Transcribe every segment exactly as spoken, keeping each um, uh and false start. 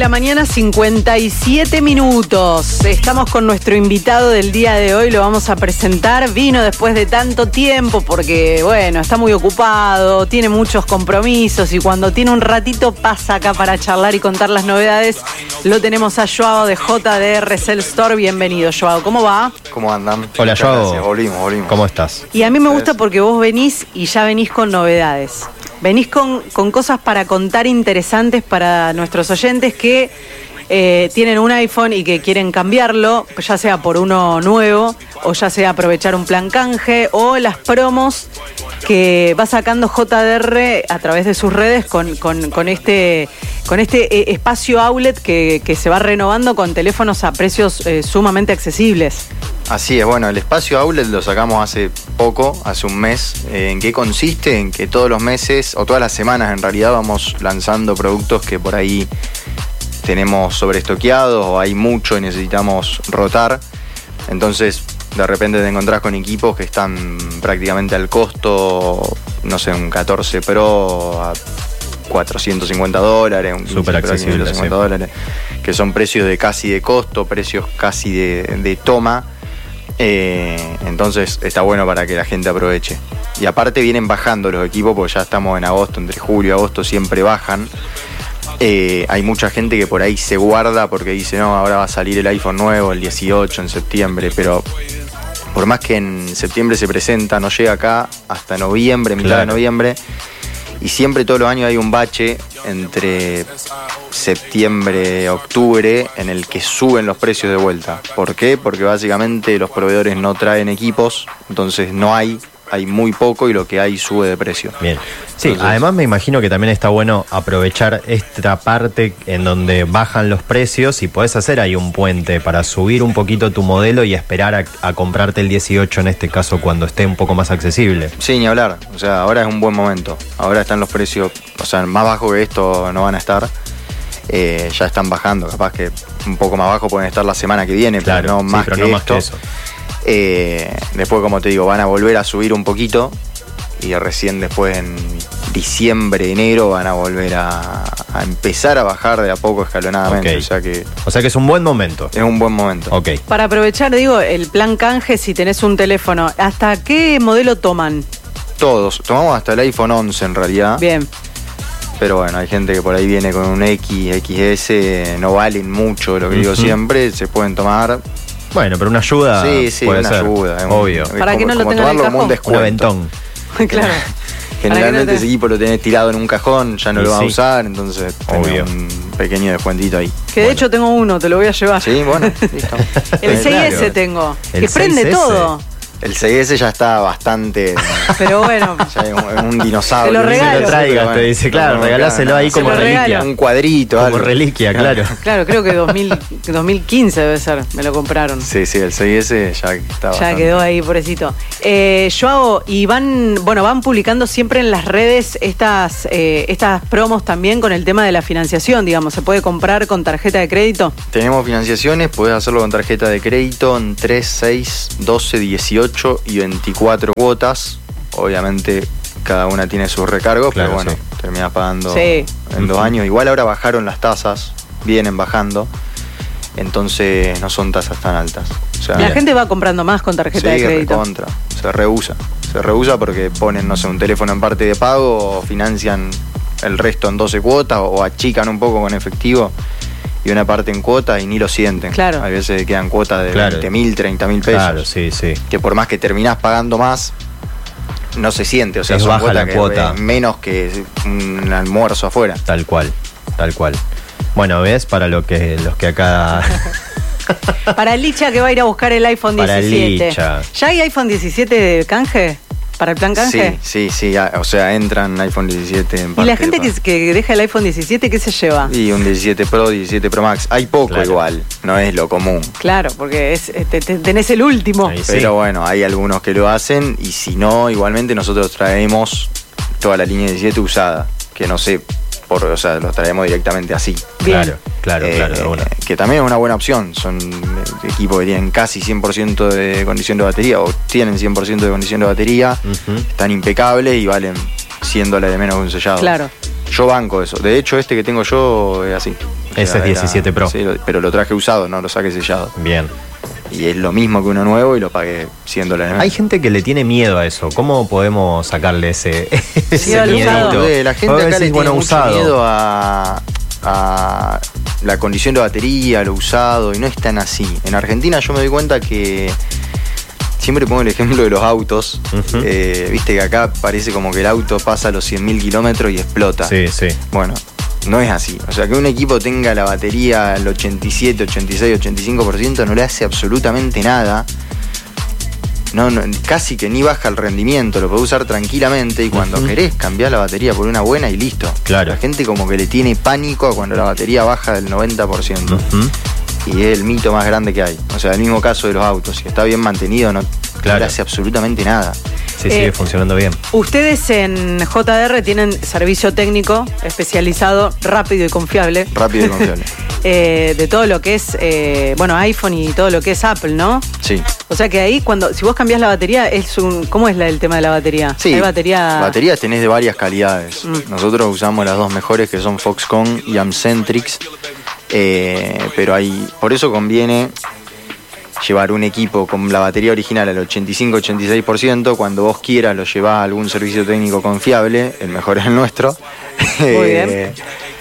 la mañana, cincuenta y siete minutos. Estamos con nuestro invitado del día de hoy, lo vamos a presentar. Vino después de tanto tiempo porque, bueno, está muy ocupado, tiene muchos compromisos y cuando tiene un ratito pasa acá para charlar y contar las novedades. Lo tenemos a Joao de J D R Cell Store. Bienvenido, Joao. ¿Cómo va? ¿Cómo andan? Hola, Joao. Volvimos, volvimos. ¿Cómo estás? Y a mí me gusta porque vos venís y ya venís con novedades. Venís con, con cosas para contar interesantes para nuestros oyentes que eh, tienen un iPhone y que quieren cambiarlo, ya sea por uno nuevo o ya sea aprovechar un plan canje o las promos que va sacando J D R a través de sus redes con, con, con este, con este eh, espacio outlet que, que se va renovando con teléfonos a precios eh, sumamente accesibles. Así es, bueno, el espacio outlet lo sacamos hace poco, hace un mes. Eh, ¿En qué consiste? En que todos los meses, o todas las semanas en realidad, vamos lanzando productos que por ahí tenemos sobreestoqueados o hay mucho y necesitamos rotar. Entonces, de repente te encontrás con equipos que están prácticamente al costo, no sé, un catorce Pro a cuatrocientos cincuenta dólares, un Súper accesible, quinientos cincuenta sí. dólares, que son precios de casi de costo, precios casi de, de toma. Eh, entonces está bueno para que la gente aproveche. Y aparte vienen bajando los equipos, porque ya estamos en agosto, entre julio y agosto siempre bajan. Eh, hay mucha gente que por ahí se guarda porque dice, no, ahora va a salir el iPhone nuevo, el dieciocho en septiembre, pero por más que en septiembre se presenta, no llega acá hasta noviembre, mitad Claro. de noviembre. Y siempre todos los años hay un bache entre septiembre, octubre, en el que suben los precios de vuelta. ¿Por qué? Porque básicamente los proveedores no traen equipos, entonces no hay, hay muy poco y lo que hay sube de precio. Bien. Sí, Entonces, además me imagino que también está bueno aprovechar esta parte en donde bajan los precios y podés hacer ahí un puente para subir un poquito tu modelo y esperar a, a comprarte el dieciocho en este caso cuando esté un poco más accesible. Sí, ni hablar. O sea, ahora es un buen momento. Ahora están los precios, o sea, más bajos que esto no van a estar. Eh, ya están bajando. Capaz que un poco más bajo pueden estar la semana que viene, Claro, pero no, sí, más, pero que no más esto. que eso. Eh, después, como te digo, van a volver a subir un poquito. Y recién después en diciembre, enero van a volver a, a empezar a bajar de a poco escalonadamente. Ok. O sea que O sea que es un buen momento. es un buen momento. Ok. Para aprovechar, digo, el plan canje, si tenés un teléfono, ¿hasta qué modelo toman? Todos. Tomamos hasta el iPhone once en realidad. Bien. Pero bueno, hay gente que por ahí viene con un X, X S, no valen mucho, lo que digo Ujú. siempre, se pueden tomar. Bueno, pero una ayuda Sí, sí, puede una ser. ayuda. es un- Obvio. es Para que como- no lo como tengan en el tomarlo como un cajón. descuento. Un aventón. Claro. Generalmente Para que no te- ese equipo lo tenés tirado en un cajón, ya no Y lo vas sí. a usar, entonces tenés Obvio. un pequeño descuentito ahí. Que de hecho tengo uno, te lo voy a llevar. Sí, bueno, listo. El seis ese Claro. tengo, El que prende seis ese. todo. El seis ese ya está bastante. Pero bueno, Ya es un, es un dinosaurio. Te lo ¿no? regalo. Se lo traigas, te dice, claro, Como regaláselo ahí acá, como Se lo reliquia. regalo. Un cuadrito, Como algo. reliquia, claro. claro, creo que dos mil, dos mil quince debe ser, me lo compraron. Sí, sí, el seis ese ya está Ya bastante. quedó ahí, pobrecito. Eh, Joao, y van, bueno, van publicando siempre en las redes estas, eh, estas promos también con el tema de la financiación, digamos, ¿se puede comprar con tarjeta de crédito? Tenemos financiaciones, podés hacerlo con tarjeta de crédito en tres, seis, doce, dieciocho y veinticuatro cuotas. Obviamente cada una tiene sus recargos, Claro, pero bueno, sí. terminás pagando Sí. en dos Ujú. años. Igual ahora bajaron las tasas, vienen bajando, entonces no son tasas tan altas. O sea, La gente va comprando más con tarjeta de sí, crédito. recontra, se rehúsa. Se rehúsa porque ponen, no sé, un teléfono en parte de pago o financian el resto en doce cuotas o achican un poco con efectivo y una parte en cuotas y ni lo sienten. Claro. Hay veces que quedan cuotas de Claro. veinte mil, treinta mil pesos. Claro, sí, sí. Que por más que terminás pagando más, no se siente. O sea, Es son baja cuotas la que cuota. es menos que un almuerzo afuera. Tal cual, tal cual. Bueno, ¿ves? Para lo que, los que acá... Para el Licha que va a ir a buscar el iPhone Para el diecisiete. Licha. ¿Ya hay iPhone diecisiete de canje? ¿Para el plan canje? Sí, sí, sí. ah, O sea, entran iPhone diecisiete en ¿Y parte la gente de que, que deja el iPhone diecisiete, qué se lleva? pago. Y un diecisiete Pro, diecisiete Pro Max. Hay poco Claro. igual, no es lo común. Claro, porque es, te- te- tenés el último. Ahí sí. Pero bueno, hay algunos que lo hacen y si no, igualmente nosotros traemos toda la línea diecisiete usada, que no sé, por, o sea, los traemos directamente así. Bien. Claro, claro, Eh, claro, de una. Que también es una buena opción. Son eh, equipos que tienen casi cien por ciento de condición de batería o tienen cien por ciento de condición de batería. Ujú. Están impecables y valen cien dólares de menos que un sellado. Claro. Yo banco eso. De hecho, este que tengo yo es así. Ese es diecisiete Pro. Sí, pero lo traje usado, no lo saqué sellado. Bien. Y es lo mismo que uno nuevo y lo pagué cien dólares. Hay gente que le tiene miedo a eso. ¿Cómo podemos sacarle ese, ese Sí, al miedito? usado. La gente acá le tiene bueno, mucho usado. miedo a, a la condición de batería, lo usado, y no es tan así. En Argentina yo me doy cuenta que siempre pongo el ejemplo de los autos. Uh-huh. eh, Viste que acá parece como que el auto pasa los cien mil kilómetros y explota. Sí, sí. Bueno, no es así. O sea, que un equipo tenga la batería al ochenta y siete, ochenta y seis, ochenta y cinco por ciento no le hace absolutamente nada. No, no, casi que ni baja el rendimiento, lo podés usar tranquilamente y cuando Uh-huh. querés cambiar la batería por una buena y listo. Claro. La gente como que le tiene pánico a cuando la batería baja del noventa por ciento. Uh-huh. Y es el mito más grande que hay. O sea, el mismo caso de los autos. Si está bien mantenido, no, Claro. no le hace absolutamente nada. Sí, Eh, sigue funcionando bien. Ustedes en J D R tienen servicio técnico especializado, rápido y confiable, Rápido y confiable. eh, de todo lo que es, eh, bueno, iPhone y todo lo que es Apple, ¿no? Sí. O sea que ahí, cuando si vos cambiás la batería, es un, ¿cómo es la, el tema de la batería? Sí, Hay batería... baterías tenés de varias calidades. Mm. Nosotros usamos las dos mejores que son Foxconn y Amcentrix. Eh, pero hay, por eso conviene llevar un equipo con la batería original al ochenta y cinco ochenta y seis por ciento. Cuando vos quieras lo llevás a algún servicio técnico confiable, el mejor es el nuestro. Muy bien.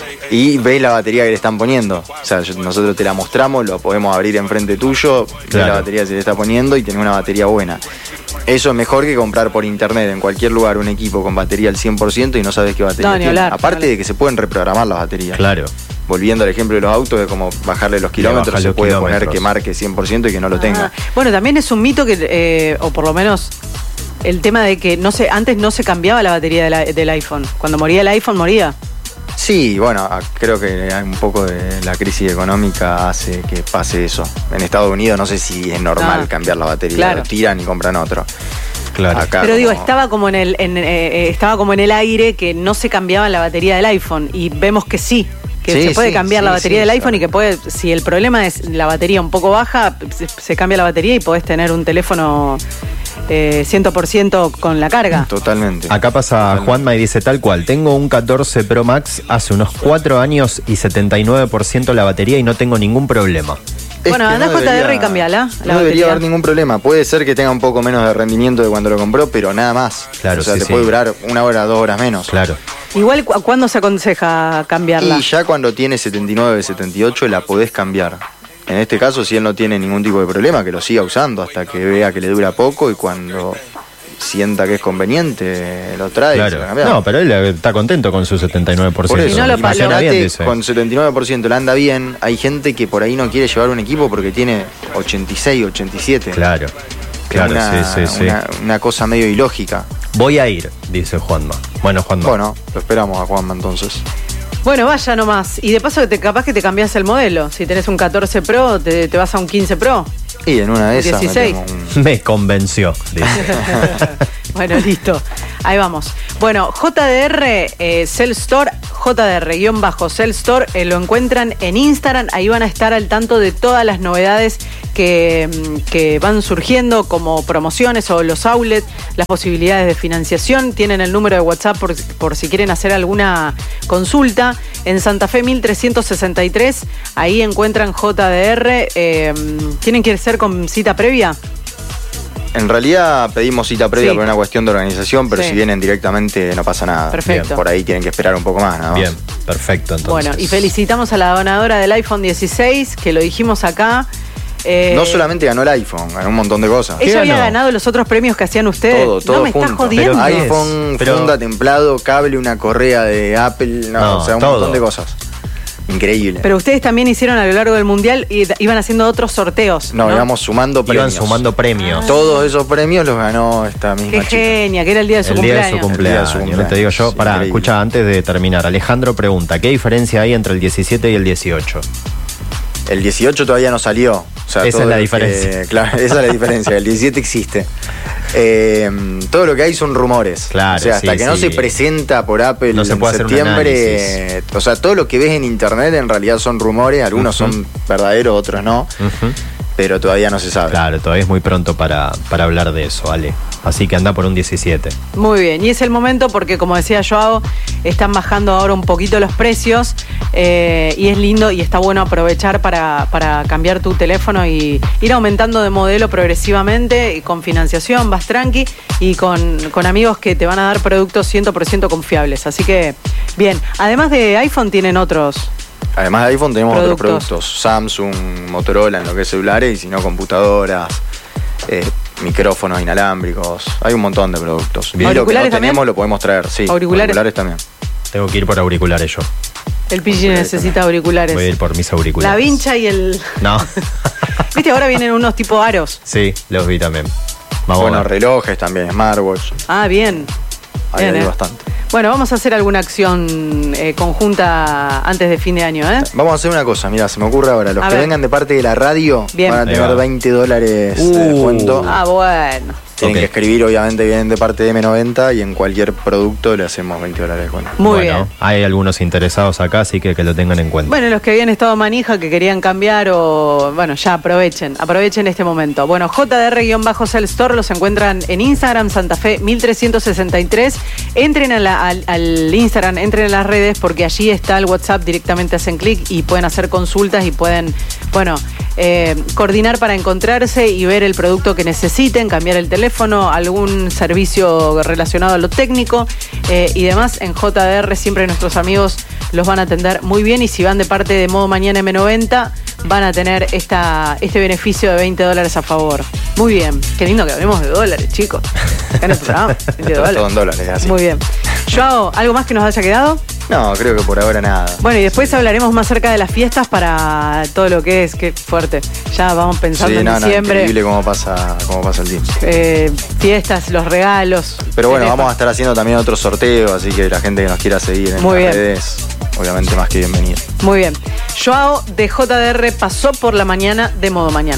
Y ves la batería que le están poniendo. O sea, yo- nosotros te la mostramos, lo podemos abrir enfrente tuyo, ves Claro. la batería que se le está poniendo y tenés una batería buena. Eso es mejor que comprar por internet en cualquier lugar un equipo con batería al cien por ciento y no sabes qué batería No, ni tiene. hablar, Aparte ni hablar. de que se pueden reprogramar las baterías. Claro. Volviendo al ejemplo de los autos, es como bajarle los kilómetros, bajar se los puede kilómetros. poner que marque cien por ciento y que no lo tenga. Ah, bueno, también es un mito que, eh, o por lo menos el tema de que no se, antes no se cambiaba la batería de la- del iPhone. Cuando moría el iPhone, moría. Sí, bueno, a- creo que hay un poco de la crisis económica hace que pase eso. En Estados Unidos no sé si es normal Ah, cambiar la batería, claro. lo tiran y compran otro. Claro. Acá Pero como- digo, estaba como en el en, eh, eh, estaba como en el aire que no se cambiaba la batería del iPhone y vemos que sí, que Sí, se puede sí, cambiar sí, la batería sí, del sí. iPhone y que puede, si el problema es la batería un poco baja, se, se cambia la batería y podés tener un teléfono eh, cien por ciento con la carga. Totalmente. Acá pasa Juanma y dice tal cual, tengo un catorce Pro Max hace unos cuatro años y setenta y nueve por ciento la batería y no tengo ningún problema. Es Bueno, que andá a J D R y cambiala, la No batería. debería haber ningún problema. Puede ser que tenga un poco menos de rendimiento de cuando lo compró, pero nada más. Claro, o sea, sí, te sí. puede durar una hora, dos horas menos. Claro. Igual, ¿cu- ¿cuándo se aconseja cambiarla? Y ya cuando tiene setenta y nueve, setenta y ocho la podés cambiar. En este caso, si él no tiene ningún tipo de problema, que lo siga usando hasta que vea que le dura poco y cuando sienta que es conveniente, lo trae y se Claro. lo cambia. No, pero él está contento con su setenta y nueve por ciento. Por eso, Y no lo funciona pagó. bien, imagínate, dice. con setenta y nueve por ciento le anda bien, hay gente que por ahí no quiere llevar un equipo porque tiene ochenta y seis, ochenta y siete. Claro. Claro, una, sí, sí, sí. Una, una cosa medio ilógica. Voy a ir, dice Juanma. Bueno, Juanma. Bueno, lo esperamos a Juanma entonces. Bueno, vaya nomás. Y de paso, que te, capaz que te cambias el modelo. Si tenés un catorce Pro, te, te vas a un quince Pro. Y en una de esas dieciséis. metemos un- Me convenció, dice. Bueno, listo. Ahí vamos. Bueno, J D R eh, Cell Store, J D R-Cell Store, eh, lo encuentran en Instagram. Ahí van a estar al tanto de todas las novedades que, mm, que van surgiendo, como promociones o los outlets, las posibilidades de financiación. Tienen el número de WhatsApp por, por si quieren hacer alguna consulta. En Santa Fe mil trescientos sesenta y tres, ahí encuentran J D R. Eh, ¿Tienen que ser con cita previa? En realidad pedimos cita previa Sí. por una cuestión de organización, pero Sí. si vienen directamente no pasa nada. Perfecto. Por ahí tienen que esperar un poco más, nada más. Bien, perfecto entonces. Bueno, y felicitamos a la donadora del iPhone dieciséis, que lo dijimos acá. Eh, No solamente ganó el iPhone, ganó un montón de cosas. ella ¿Qué había ganó? ganado los otros premios que hacían ustedes. Todo, todo no me junto. está jodiendo. Pero ¿qué es? iPhone, Pero- funda, templado, cable, una correa de Apple, no, No, o sea, un todo. montón de cosas. Increíble. Pero ustedes también hicieron a lo largo del mundial y d- iban haciendo otros sorteos. no, No, íbamos sumando Iban premios. sumando premios. Todos esos premios los ganó esta misma Qué chica. genia, que era el día de su El día de cumpleaños. su El día de cumpleaños. su No te cumpleaños. digo yo, pará, Increíble. escucha, antes de terminar, Alejandro pregunta, ¿qué diferencia hay entre el diecisiete y el dieciocho? El dieciocho todavía no salió. O sea, Esa todo es la lo que- diferencia. claro, esa es la diferencia. El diecisiete existe. Eh, todo lo que hay son rumores. Claro, o sea, hasta sí, que no sí. se presenta por Apple No se en puede hacer un septiembre. O sea, todo lo que ves en internet en realidad son rumores. Algunos Ujú. son verdaderos, otros no. Ujú. pero todavía no se sabe. Claro, todavía es muy pronto para, para hablar de eso, Ale. Así que anda por un diecisiete. Muy bien, y es el momento porque, como decía Joao, están bajando ahora un poquito los precios eh, y es lindo y está bueno aprovechar para, para cambiar tu teléfono y ir aumentando de modelo progresivamente y con financiación, vas tranqui y con, con amigos que te van a dar productos cien por ciento confiables. Así que, bien, además de iPhone tienen otros... Además de iPhone tenemos productos. otros productos, Samsung, Motorola en lo que es celulares y si no computadoras, eh, micrófonos inalámbricos, hay un montón de productos. Y lo que no ¿Auriculares tenemos también? lo podemos traer, sí. ¿Auriculares? Auriculares también. Tengo que ir por auriculares yo. El Pichi necesita auriculares. Voy a ir por mis auriculares. La vincha y el... No. Viste, ahora vienen unos tipo aros. Sí, los vi también. Vamos Bueno, a ver. relojes también, smartwatch, Ah, bien. ahí Bien, hay eh. bastante. Bueno, vamos a hacer alguna acción eh, conjunta antes de fin de año, ¿eh? Vamos a hacer una cosa, mira, se me ocurre ahora, los A que ver. vengan de parte de la radio Bien. van a Ahí tener va. veinte dólares de Uh. descuento. Ah, bueno. Tienen Ok. que escribir, obviamente vienen de parte de eme noventa y en cualquier producto le hacemos veinte dólares de descuento. Muy bueno, bien. hay algunos interesados acá, así que que lo tengan en cuenta. Bueno, los que habían estado manija, que querían cambiar o... Bueno, ya aprovechen, aprovechen este momento. Bueno, J D R-Cell Store los encuentran en Instagram, Santa Fe mil trescientos sesenta y tres. Entren a la- al, al Instagram, entren en las redes porque allí está el WhatsApp, directamente hacen clic y pueden hacer consultas y pueden, bueno, eh, coordinar para encontrarse y ver el producto que necesiten, cambiar el teléfono, algún servicio relacionado a lo técnico eh, y demás. En J D R siempre nuestros amigos los van a atender muy bien y si van de parte de Modo Mañana eme noventa van a tener esta, este beneficio de veinte dólares a favor. Muy bien. Qué lindo que hablemos de dólares, chicos. Acá en el programa, veinte Todo- dólares. todo en dólares, así. Muy bien. Joao, ¿algo más que nos haya quedado? No, creo que por ahora nada. Bueno, y después hablaremos más cerca de las fiestas para todo lo que es, qué fuerte. Ya vamos pensando Sí, en no, no, diciembre. increíble cómo pasa, cómo pasa el tiempo. eh, fiestas, los regalos. Pero bueno, teléfono. vamos a estar haciendo también otro sorteo, así que la gente que nos quiera seguir en Muy las bien. redes, obviamente más que bienvenida. Muy bien. Joao de J D R pasó por la mañana de Modo Mañana.